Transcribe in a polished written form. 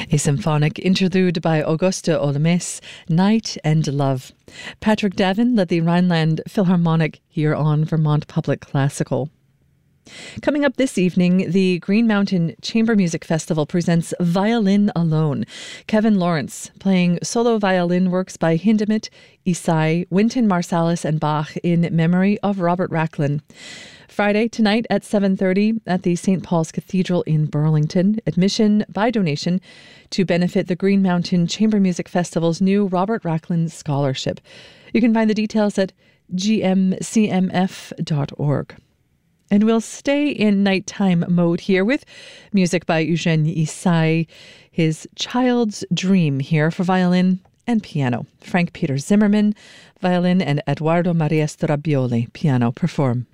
A symphonic interlude by Auguste Olames, Night and Love. Patrick Davin led the Rhineland Philharmonic here on Vermont Public Classical. Coming up this evening, the Green Mountain Chamber Music Festival presents Violin Alone. Kevin Lawrence playing solo violin works by Hindemith, Isai, Wynton Marsalis and Bach in memory of Robert Rachlin. Friday tonight at 7:30 at the St. Paul's Cathedral in Burlington. Admission by donation to benefit the Green Mountain Chamber Music Festival's new Robert Rachlin Scholarship. You can find the details at gmcmf.org. And we'll stay in nighttime mode here with music by Eugène Isai, his Child's Dream here for violin and piano. Frank Peter Zimmerman, violin, and Eduardo Maria Strabbioli, piano, perform.